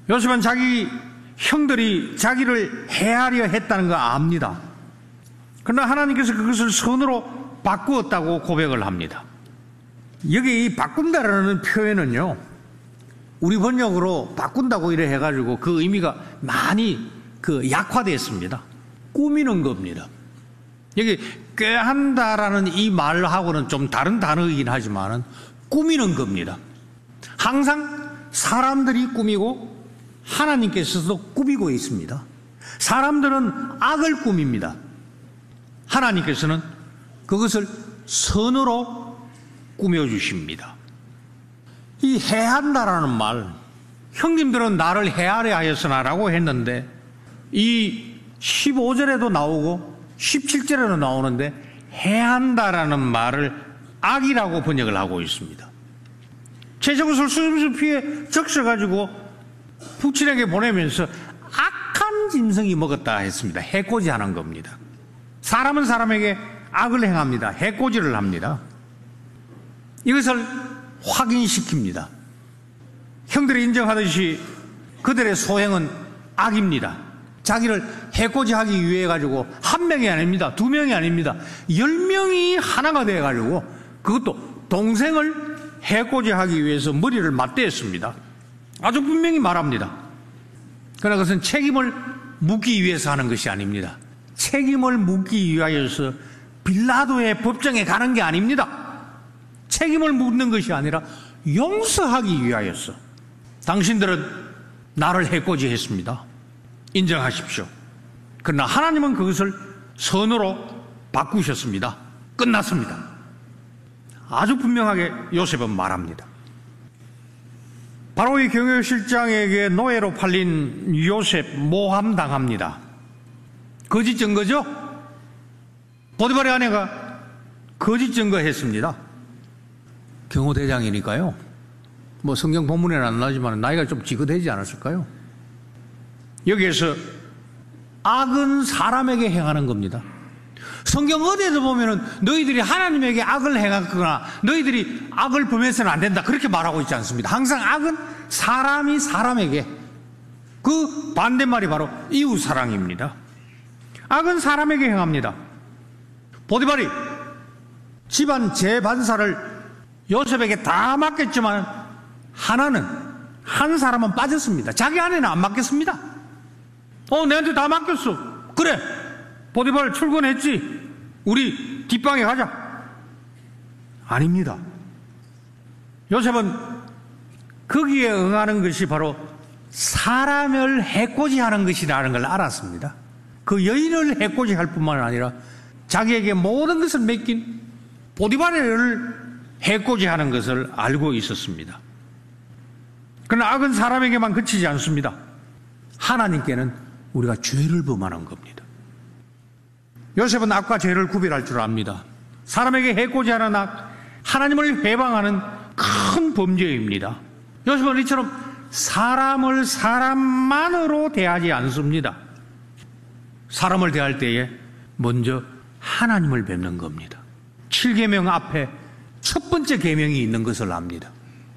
요셉은 자기 형들이 자기를 해하려 했다는 거 압니다. 그러나 하나님께서 그것을 선으로 바꾸었다고 고백을 합니다. 여기 이 바꾼다라는 표현은요, 우리 번역으로 바꾼다고 이래 해가지고 그 의미가 많이 약화됐습니다. 꾸미는 겁니다. 여기 꾀한다라는 이 말하고는 좀 다른 단어이긴 하지만은 꾸미는 겁니다. 항상 사람들이 꾸미고 하나님께서도 꾸미고 있습니다. 사람들은 악을 꾸밉니다. 하나님께서는 그것을 선으로 꾸며주십니다. 이 해한다라는 말, 형님들은 나를 해하려 하였으나라고 했는데 이 15절에도 나오고 17절에도 나오는데 해한다라는 말을 악이라고 번역을 하고 있습니다. 제적옷을 수염수피에 적셔가지고 북친에게 보내면서 악한 짐승이 먹었다 했습니다. 해코지하는 겁니다. 사람은 사람에게 악을 행합니다. 해코지를 합니다. 이것을 확인시킵니다. 형들이 인정하듯이 그들의 소행은 악입니다. 자기를 해코지하기 위해 가지고 한 명이 아닙니다. 두 명이 아닙니다. 10명이 하나가 되어 가지고 그것도 동생을 해코지하기 위해서 머리를 맞대었습니다. 아주 분명히 말합니다. 그러나 그것은 책임을 묻기 위해서 하는 것이 아닙니다. 책임을 묻기 위하여서 빌라도의 법정에 가는 게 아닙니다. 책임을 묻는 것이 아니라 용서하기 위하여서. 당신들은 나를 해코지했습니다. 인정하십시오. 그러나 하나님은 그것을 선으로 바꾸셨습니다. 끝났습니다. 아주 분명하게 요셉은 말합니다. 바로의 경영실장에게 노예로 팔린 요셉 모함당합니다. 거짓 증거죠? 보디발의 아내가 거짓 증거했습니다. 경호대장이니까요. 뭐 성경 본문에는 안 나지만 나이가 좀 지긋하지 않았을까요? 여기에서 악은 사람에게 행하는 겁니다. 성경 어디에도 보면은 너희들이 하나님에게 악을 행했거나 너희들이 악을 범해서는 안 된다 그렇게 말하고 있지 않습니다. 항상 악은 사람이 사람에게, 그 반대말이 바로 이웃사랑입니다. 악은 사람에게 행합니다. 보디발이 집안 재반사를 요셉에게 다 맡겼지만 한 사람은 빠졌습니다. 자기 아내는 안 맡겼습니다. 내한테 다 맡겼어. 그래, 보디발 출근했지. 우리 뒷방에 가자. 아닙니다. 요셉은 거기에 응하는 것이 바로 사람을 해코지하는 것이라는 걸 알았습니다. 그 여인을 해코지할 뿐만 아니라 자기에게 모든 것을 맡긴 보디발을 해코지하는 것을 알고 있었습니다. 그러나 악은 사람에게만 그치지 않습니다. 하나님께는 우리가 죄를 범하는 겁니다. 요셉은 악과 죄를 구별할 줄 압니다. 사람에게 해코지하는 악, 하나님을 회방하는 큰 범죄입니다. 요셉은 이처럼 사람을 사람만으로 대하지 않습니다. 사람을 대할 때에 먼저 하나님을 뵙는 겁니다. 7계명 앞에 첫 번째 계명이 있는 것을 압니다.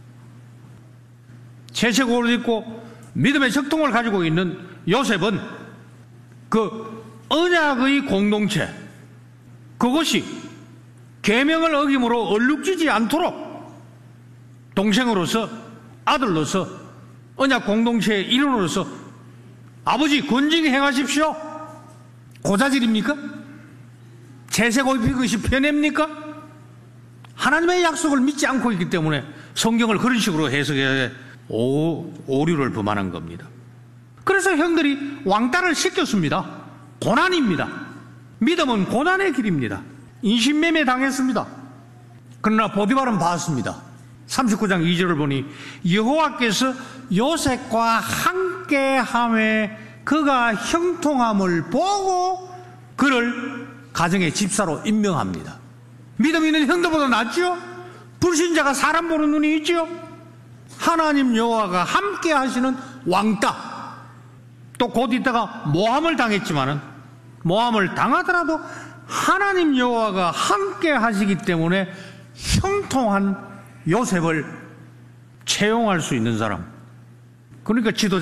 채색옷을 입고 믿음의 적통을 가지고 있는 요셉은 그 언약의 공동체, 그것이 계명을 어김으로 얼룩지지 않도록 동생으로서, 아들로서, 언약 공동체의 일원으로서 아버지 건징히 행하십시오. 고자질입니까? 채색옷 입는 것이 편애입니까? 하나님의 약속을 믿지 않고 있기 때문에 성경을 그런 식으로 해석해 오류를 범하는 겁니다. 그래서 형들이 왕따를 시켰습니다. 고난입니다. 믿음은 고난의 길입니다. 인신매매 당했습니다. 그러나 보디발은 봤습니다. 39장 2절을 보니 여호와께서 요셉과 함께함에 그가 형통함을 보고 그를 가정의 집사로 임명합니다. 믿음 있는 형들보다 낫죠? 불신자가 사람 보는 눈이 있죠? 하나님 여호와가 함께 하시는 왕따, 또 곧 있다가 모함을 당했지만은 모함을 당하더라도 하나님 여호와가 함께 하시기 때문에 형통한 요셉을 채용할 수 있는 사람, 그러니까 지도자